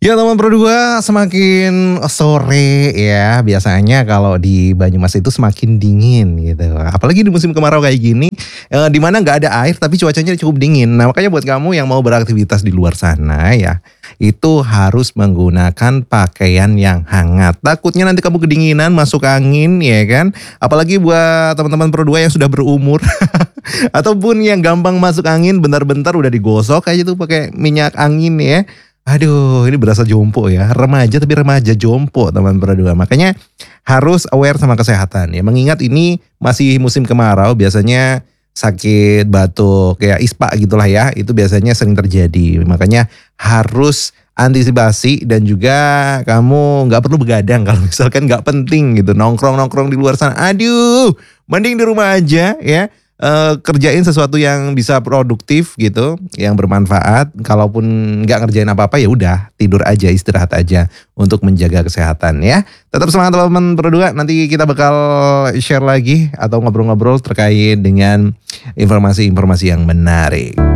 Ya teman berdua, semakin sore ya biasanya kalau di Banyumas itu semakin dingin gitu. Apalagi di musim kemarau kayak gini, di mana nggak ada air tapi cuacanya cukup dingin. Nah makanya buat kamu yang mau beraktivitas di luar sana ya, itu harus menggunakan pakaian yang hangat. Takutnya nanti kamu kedinginan, masuk angin ya kan. Apalagi buat teman-teman berdua yang sudah berumur ataupun yang gampang masuk angin, bentar-bentar udah digosok aja tuh pakai minyak angin ya. Aduh, ini berasa jompo ya. Remaja tapi remaja jompo teman berdua. Makanya harus aware sama kesehatan ya. Mengingat ini masih musim kemarau, biasanya sakit batuk kayak ispa gitulah ya. Itu biasanya sering terjadi. Makanya harus antisipasi dan juga kamu nggak perlu begadang kalau misalkan nggak penting gitu nongkrong-nongkrong di luar sana. Aduh, mending di rumah aja ya. Kerjain sesuatu yang bisa produktif gitu, yang bermanfaat. Kalaupun nggak ngerjain apa-apa ya udah tidur aja, istirahat aja untuk menjaga kesehatan ya. Tetap semangat teman-teman berdua. Nanti kita bakal share lagi atau ngobrol-ngobrol terkait dengan informasi-informasi yang menarik.